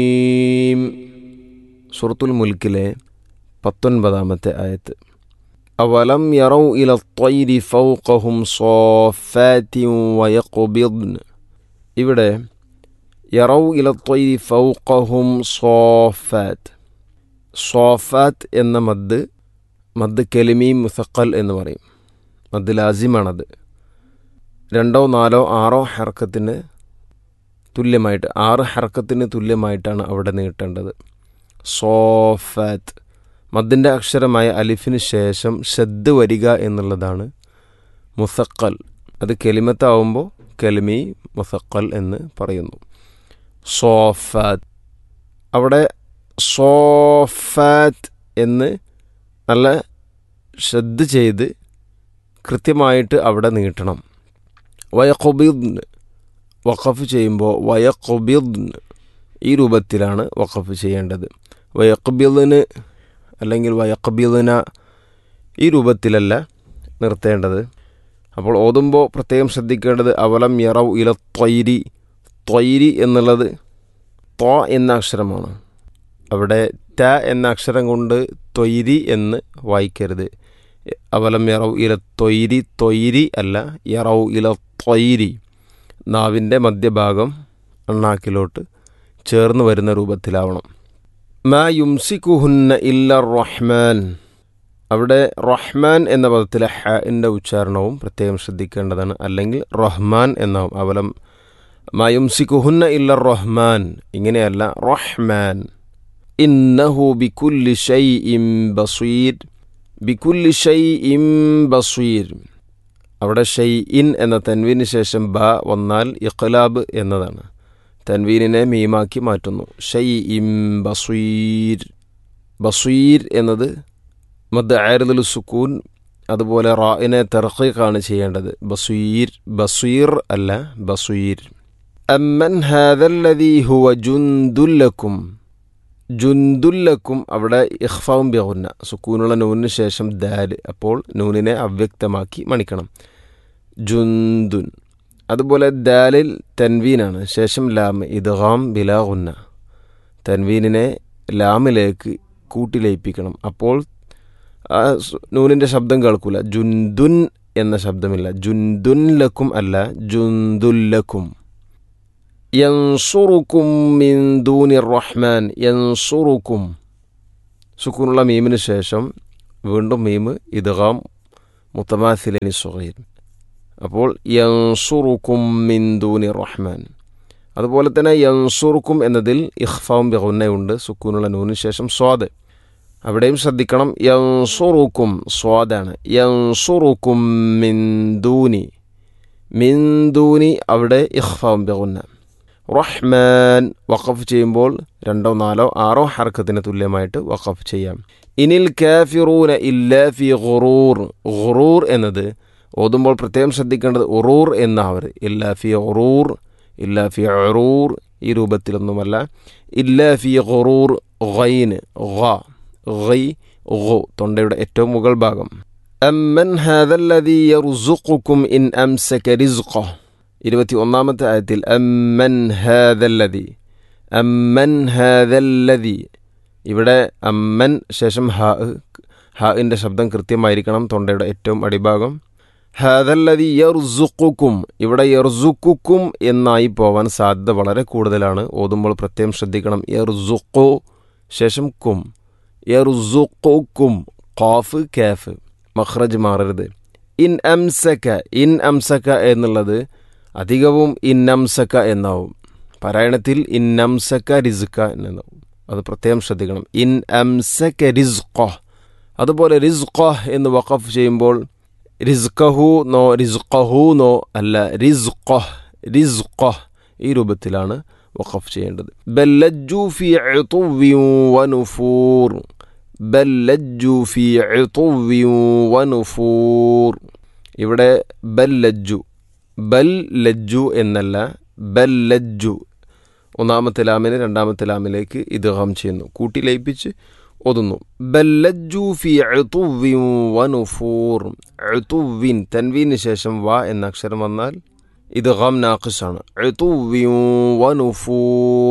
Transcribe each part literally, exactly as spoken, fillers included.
സൂറത്തുൽ മുൽക്കിലെ പത്തൊൻപതാമത്തെ ആയത്ത്. അവലം യറൗ ഇല ത്വയ്രി ഫൗഖഹും സ്വാഫാത്തിൻ വയഖ്ബിദ്ന. ഇവിടെ യറൗ ഇല ത്വയ്രി ഫൗഖഹും സ്വാഫാത്ത്. സ്വാഫാത്ത് എന്ന മദ് മദ് കെലിമി മുസഖൽ എന്ന് പറയും. മദ് ലാസിമാണത്. രണ്ടോ നാലോ ആറോ ഹർക്കത്തിന് തുല്യമായിട്ട് ആറ് ഹർക്കത്തിന് തുല്യമായിട്ടാണ് അവിടെ നീട്ടേണ്ടത്. സോഫാത്ത് മദ്ദിൻ്റെ അക്ഷരമായ അലിഫിന് ശേഷം ഷദ് വരിക എന്നുള്ളതാണ് മുസഖൽ. അത് കെലിമത്താവുമ്പോൾ കെലിമി മുസഖൽ എന്ന് പറയുന്നു. സോഫാത്ത് അവിടെ സോഫാത്ത് എന്ന് നല്ല ഷദ് ചെയ്ത് കൃത്യമായിട്ട് അവിടെ നീട്ടണം. വയഖ്ബിദ്ന വഖഫ് ചെയ്യുമ്പോൾ വയഖ്ബിദ്ന ഈ രൂപത്തിലാണ് വഖഫ് ചെയ്യേണ്ടത്. വയഖ്ബിദ്ന അല്ലെങ്കിൽ വയഖ്ബിദ്ന ഈ രൂപത്തിലല്ല നിർത്തേണ്ടത്. അപ്പോൾ ഓതുമ്പോൾ പ്രത്യേകം ശ്രദ്ധിക്കേണ്ടത് അവലം യറൗ ഇല ത്വയ്രി. ത്വയ്രി എന്നുള്ളത് ത്വ എന്ന അക്ഷരമാണ്. അവിടെ ത എന്ന അക്ഷരം കൊണ്ട് ത്വയ്രി എന്ന് വായിക്കരുത്. അവലം യറൗ ഇല ത്വയ്രി, ത്വയ്രി അല്ല, യറൗ ഇല ത്വയ്രി. നാവിൻ്റെ മധ്യഭാഗം അണ്ണാക്കിലോട്ട് ചേർന്ന് വരുന്ന രൂപത്തിലാവണം. മാ യുംസിക്കുഹുന്ന ഇല്ല റഹ്മാൻ. അവിടെ റഹ്മാൻ എന്ന പദത്തിലെ ഹൻ്റെ ഉച്ചാരണവും പ്രത്യേകം ശ്രദ്ധിക്കേണ്ടതാണ്. അല്ലെങ്കിൽ റഹ്മാൻ എന്നാവും. അവലം മാ യുംസിക്കുഹുന്ന ഇല്ല റഹ്മാൻ, ഇങ്ങനെയല്ല, റഹ്മാൻ. ഇന്നഹു ബികുല്ലി ഷൈഇൻ ബസീർ. ബികുല്ലി ഷൈഇൻ ബസീർ. അവിടെ ഷൈഇൻ എന്ന തൻവീന് ശേഷം ബ വന്നാൽ ഇഖ്ലാബ് എന്നതാണ്. തൻവീനിനെ മീമാക്കി മാറ്റുന്നു. ഷൈഇൻ ബസീർ. ബസീർ എന്നത് മദ് ആരിദുൽ സുക്കൂൻ, അതുപോലെ റാഇനെ തർഖീഖാണ് ചെയ്യേണ്ടത്. ബസീർ ബസീർ അല്ല, ബസീർ. അമ്മൻ ഹാദല്ലദീ ഹുവ ജുന്ദുല്ലക്കും. ജുന്ദുല്ലക്കും അവിടെ ഇഖ്ഫാഉം ബിഗുന്ന, സുക്കൂനുള്ള നൂനിന് ശേഷം ദാൽ, അപ്പോൾ നൂനിനെ അവ്യക്തമാക്കി മണിക്കണം. ജുന്ദുൻ. അതുപോലെ ദാലിൽ തൻവീനാണ്, ശേഷം ലാം, ഇദ്ഗാം ബിലാ ഗുന്ന. തൻവീനിനെ ലാമിലേക്ക് കൂട്ടിലയിപ്പിക്കണം. അപ്പോൾ ആ നൂനിൻ്റെ ശബ്ദം കേൾക്കൂല. ജുന്ദുൻ എന്ന ശബ്ദമില്ല. ജുന്ദുൻ ലക്കും അല്ല, ജുന്ദുല്ലക്കും. യൻസുറുക്കും മിൻ ദൂനിർ റഹ്മാൻ. യൻസുറുക്കും സുക്കൂനുള്ള മീമിന് ശേഷം വീണ്ടും മീമ് ഇദ്ഗാം മുതമാസിലിനി സ്വഗീർ. അപ്പോൾ യൻസുറുക്കും മിൻ ദൂനിർ റഹ്മാൻ. അതുപോലെ തന്നെ യൻസുറുക്കും എന്നതിൽ ഇഖ്ഫാഉം ബിഗുന്നയുണ്ട്, സുക്കൂനുള്ള നൂനിന് ശേഷം സ്വാദ്. അവിടെയും ശ്രദ്ധിക്കണം. യൻസുറുക്കും സ്വാദാണ്. യൻസുറുക്കും മിൻ ദൂനി. മിൻ ദൂനി അവിടെ ഇഖ്ഫാഉം ബിഗുന്ന. റഹ്മാൻ വഖഫ് ചെയ്യുമ്പോൾ രണ്ടോ നാലോ ആറോ ഹർക്കത്തിന് തുല്യമായിട്ട് വഖഫ് ചെയ്യാം. ഇനിൽ കാഫിറൂന ഇല്ലാ ഫി ഗുറൂർ. ഗുറൂർ എന്നത് ഓതുമ്പോൾ പ്രത്യേകം ശ്രദ്ധിക്കേണ്ടത് ഉറൂർ എന്നാവരുത്. ഇല്ലാ ഫി ഗുറൂർ, ഇല്ലാ ഫി ഉറൂർ ഈ രൂപത്തിലൊന്നുമല്ല. ഇല്ലാ ഫി ഗുറൂർ. ഗൈന് ഗ, ഗൈ ഗു, തൊണ്ടയുടെ ഏറ്റവും മുകൾ ഭാഗം. അമ്മൻ ഹാദല്ലദീ യർസുഖുക്കും ഇൻ അംസക റിസ്ഖഹ്. ഇരുപത്തി ഒന്നാമത്തെ ആയത്തിൽ അമ്മൻ ഹാദല്ലദീ. അമ്മൻ ഹാദല്ലദീ. ഇവിടെ അമ്മൻ ശേഷം ഹ, ഹാഇൻ്റെ ശബ്ദം കൃത്യമായിരിക്കണം, തൊണ്ടയുടെ ഏറ്റവും അടിഭാഗം. ഹാദല്ലദീ യർസുഖുക്കും. ഇവിടെ യർസുഖുക്കും എന്നായി പോവാൻ സാധ്യത വളരെ കൂടുതലാണ്. ഓതുമ്പോൾ പ്രത്യേകം ശ്രദ്ധിക്കണം. യർസുഖു ശേഷം കും. യർസുഖുക്കും. ഖാഫ് കാഫ് മഖ്റജ് മാറരുത്. ഇൻ അംസക. ഇൻ അംസക എന്നുള്ളത് അധികവും ഇന്നംസക എന്നാവും. പാരായണത്തിൽ ഇന്നംസക റിസ്ക എന്നാവും. അത് പ്രത്യേകം ശ്രദ്ധിക്കണം. ഇൻ അംസക റിസ്ഖഹ്. അതുപോലെ റിസ്ഖഹ് എന്ന് വഖഫ് ചെയ്യുമ്പോൾ റിസ്ഖഹു നോ റിസ്ഖഹു നോ അല്ല, റിസ്ഖഹ് റിസ്ഖഹ് ഈ രൂപത്തിലാണ് വഖഫ് ചെയ്യേണ്ടത്. ബല്ലജ്ജു ഫി ഉതുവ്വിൻ വനുഫൂർ. ബല്ലജ്ജു ഫി ഉതുവ്വിൻ വനുഫൂർ. ഇവിടെ ബല്ലജ്ജു, ബൽ ലജ്ജു എന്നല്ല, ബല്ലജ്ജു. ഒന്നാമത്തെ ലാമിനെ രണ്ടാമത്തെ ലാമിലേക്ക് ഇദ്ഗാം ചെയ്യുന്നു, കൂട്ടി ലയിപ്പിച്ച് ഓതുന്നു. ബല്ലജ്ജു ഫി ഉതുവ്വിൻ വനുഫൂർ. ഉതുവ്വിൻ തൻവീന് ശേഷം വ എന്ന അക്ഷരം വന്നാൽ ഇദ്ഗാം നാഖിസാണ്. ഉതുവ്വിൻ വനുഫൂർ.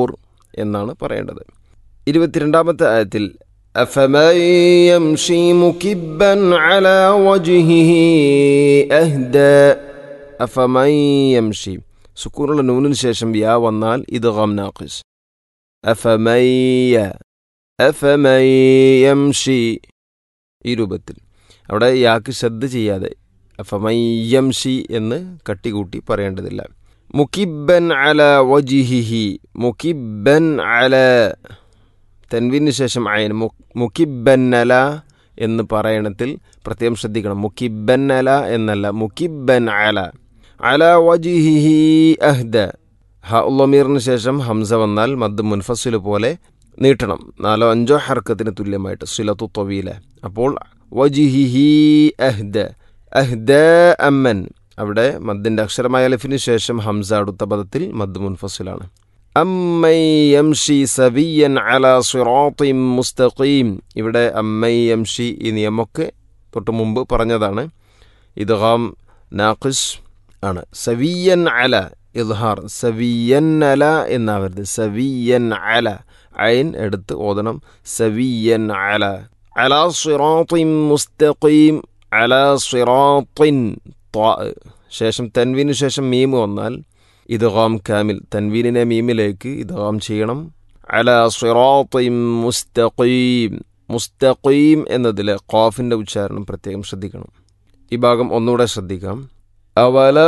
എന്നാണ് പറയേണ്ടത്. ഇരുപത്തിരണ്ടാമത്തെ ആയത്തിൽ أفمن يمشي مكبا على وجهه أهدى أفمن يمشي സുക്കൂനുള്ള നൂനിന് ശേഷം യാ വന്നാൽ ഇദ്ഗാം നാഖിസ്. أفمن أفمن يمشي ഈ രൂപത്തിൽ അവിടെ യാക്ക് ശ്രദ്ധ ചെയ്യാതെ أفمن يمشي എന്ന് കട്ടികൂട്ടി പറയേണ്ടതില്ല. മുകിബ്ബൻ അല വജിഹിഹി മുകിബ്ബൻ അല തൻവീന് ശേഷം അയൻ മുകിബ്ബന്നല എന്ന് പറയണത്തിൽ പ്രത്യേകം ശ്രദ്ധിക്കണം. മുകിബ്ബന്നല എന്നല്ല, മുകിബ്ബൻ അല അല വജിഹിഹി അഹ്ദ. ഹ ഉള്ളമീറിന് ശേഷം ഹംസ വന്നാൽ മദ് മുൻഫസിൽ പോലെ നീട്ടണം, നാലോ അഞ്ചോ ഹർക്കത്തിന് തുല്യമായിട്ട് സിലത്തു തവീല. അപ്പോൾ വജിഹിഹി അഹ്ദ അഹ്ദ അമ്മൻ അവിടെ മദ്ദിൻ്റെ അക്ഷരമായ അലിഫിന് ശേഷം ഹംസ അടുത്ത പദത്തിൽ മദ് മുൻഫസിലാണ്. അമ്മൈ യംഷി സവിയൻ അല സിറാത്തിൻ മുസ്തഖീം. ഇവിടെ അമ്മൈ യംഷി ഈ നിയമമൊക്കെ തൊട്ട് മുമ്പ് പറഞ്ഞതാണ്. ഇദ്ഗാം നാഖിസ് ആണ്. സവിയൻ അല ഇദ്ഹാർ, സവിയൻ അല എന്നാവരുത്, സവിയൻ അല ഐൻ എടുത്ത് ഓതണം. സവിയൻ അല അല സിറാത്തിൻ മുസ്തഖീം അല സിറാത്തിൻ ത്വാ ശേഷം തൻവീനു ശേഷം മീം വന്നാൽ ഇദ്ഗാം കാമിൽ, തൻവീനിനെ മീമിലേക്ക് ഇദ്ഗാം ചെയ്യണം. അല സിറാത്തിൻ മുസ്തഖീം. മുസ്തഖീം എന്നതിലെ ഖാഫിൻ്റെ ഉച്ചാരണം പ്രത്യേകം ശ്രദ്ധിക്കണം. ഈ ഭാഗം ഒന്നുകൂടെ ശ്രദ്ധിക്കാം. അവല